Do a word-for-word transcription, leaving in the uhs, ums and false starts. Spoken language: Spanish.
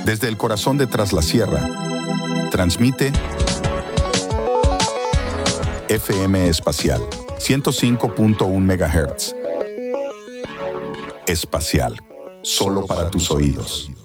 Desde el corazón de Tras la Sierra, transmite F M Espacial, ciento cinco punto uno megahertz. Espacial, solo para tus oídos.